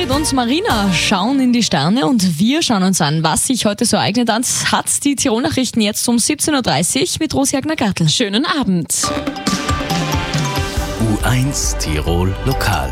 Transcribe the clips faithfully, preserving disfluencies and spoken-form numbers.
David und Marina schauen in die Sterne und wir schauen uns an, was sich heute so ereignet hat. Die Tirol-Nachrichten jetzt um siebzehn Uhr dreißig mit Rosi Agner-Gartl. Schönen Abend. U eins Tirol Lokal.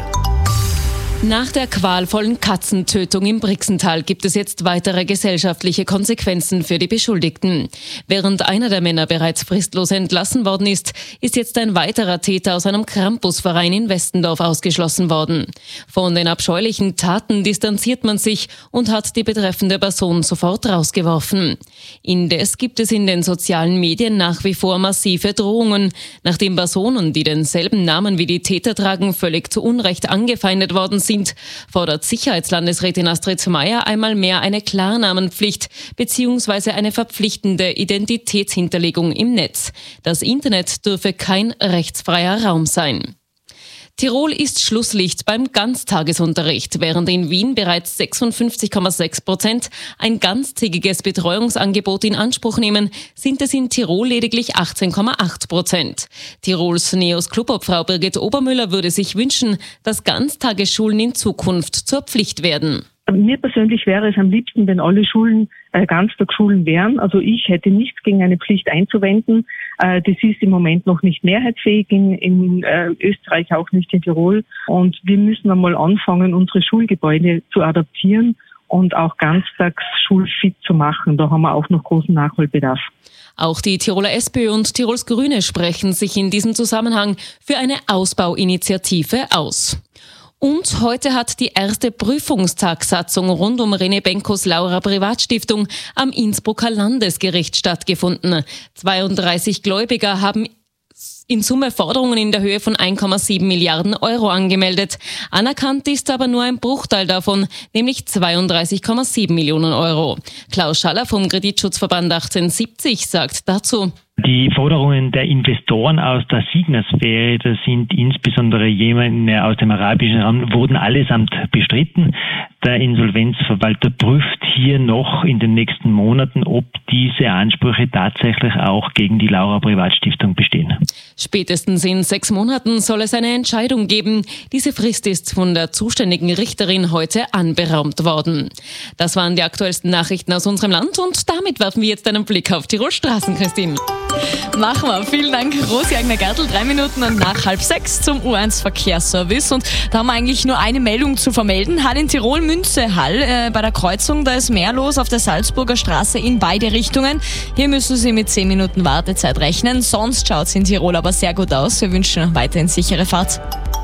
Nach der qualvollen Katzentötung im Brixental gibt es jetzt weitere gesellschaftliche Konsequenzen für die Beschuldigten. Während einer der Männer bereits fristlos entlassen worden ist, ist jetzt ein weiterer Täter aus einem Krampusverein in Westendorf ausgeschlossen worden. Von den abscheulichen Taten distanziert man sich und hat die betreffende Person sofort rausgeworfen. Indes gibt es in den sozialen Medien nach wie vor massive Drohungen, nachdem Personen, die denselben Namen wie die Täter tragen, völlig zu Unrecht angefeindet worden sind. Fordert Sicherheitslandesrätin Astrid Meier einmal mehr eine Klarnamenpflicht bzw. eine verpflichtende Identitätshinterlegung im Netz. Das Internet dürfe kein rechtsfreier Raum sein. Tirol ist Schlusslicht beim Ganztagesunterricht. Während in Wien bereits sechsundfünfzig Komma sechs Prozent ein ganztägiges Betreuungsangebot in Anspruch nehmen, sind es in Tirol lediglich achtzehn Komma acht Prozent. Tirols Neos Clubobfrau Birgit Obermüller würde sich wünschen, dass Ganztagesschulen in Zukunft zur Pflicht werden. Mir persönlich wäre es am liebsten, wenn alle Schulen äh, Ganztagsschulen wären. Also ich hätte nichts gegen eine Pflicht einzuwenden. Äh, das ist im Moment noch nicht mehrheitsfähig in, in äh, Österreich, auch nicht in Tirol. Und wir müssen einmal anfangen, unsere Schulgebäude zu adaptieren und auch ganztags schulfit zu machen. Da haben wir auch noch großen Nachholbedarf. Auch die Tiroler SPÖ und Tirols Grüne sprechen sich in diesem Zusammenhang für eine Ausbauinitiative aus. Und heute hat die erste Prüfungstagsatzung rund um René Benkos Laura Privatstiftung am Innsbrucker Landesgericht stattgefunden. zweiunddreißig Gläubiger haben in Summe Forderungen in der Höhe von eins Komma sieben Milliarden Euro angemeldet. Anerkannt ist aber nur ein Bruchteil davon, nämlich zweiunddreißig Komma sieben Millionen Euro. Klaus Schaller vom Kreditschutzverband achtzehnhundertsiebzig sagt dazu: Die Forderungen der Investoren aus der Signa-Sphäre, das sind insbesondere jene aus dem arabischen Raum, wurden allesamt bestritten. Der Insolvenzverwalter prüft hier noch in den nächsten Monaten, ob diese Ansprüche tatsächlich auch gegen die Laura Privatstiftung bestehen. Spätestens in sechs Monaten soll es eine Entscheidung geben. Diese Frist ist von der zuständigen Richterin heute anberaumt worden. Das waren die aktuellsten Nachrichten aus unserem Land und damit werfen wir jetzt einen Blick auf Tirol Straßen, Christine. Machen wir. Vielen Dank, Rosi Agner-Gartl. Drei Minuten nach halb sechs zum U eins Verkehrsservice. Und da haben wir eigentlich nur eine Meldung zu vermelden. Hall in Tirol, Münze, Hall äh, bei der Kreuzung. Da ist mehr los auf der Salzburger Straße in beide Richtungen. Hier müssen Sie mit zehn Minuten Wartezeit rechnen. Sonst schaut es in Tirol aber sehr gut aus. Wir wünschen weiterhin sichere Fahrt.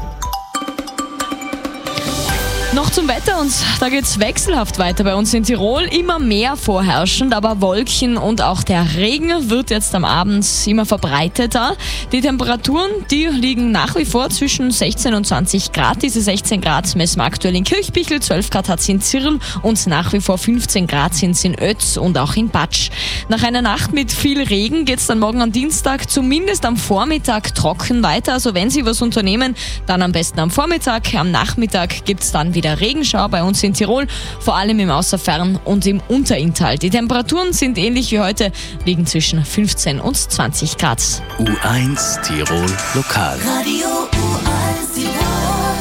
Noch zum Wetter und da geht's wechselhaft weiter bei uns in Tirol. Immer mehr vorherrschend, aber Wolken und auch der Regen wird jetzt am Abend immer verbreiteter. Die Temperaturen, die liegen nach wie vor zwischen sechzehn und zwanzig Grad. Diese sechzehn Grad messen wir aktuell in Kirchbichl, zwölf Grad hat's in Zirl und nach wie vor fünfzehn Grad sind's in Ötz und auch in Batsch. Nach einer Nacht mit viel Regen geht's dann morgen am Dienstag zumindest am Vormittag trocken weiter. Also wenn Sie was unternehmen, dann am besten am Vormittag. Am Nachmittag gibt's dann wieder der Regenschau bei uns in Tirol, vor allem im Außerfern und im Unterinntal. Die Temperaturen sind ähnlich wie heute, liegen zwischen fünfzehn und zwanzig Grad. U eins Tirol Lokal. Radio U eins Tirol.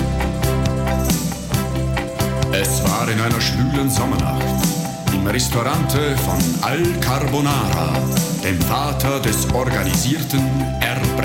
Es war in einer schwülen Sommernacht im Restaurante von Al Carbonara, dem Vater des organisierten Erbrechens.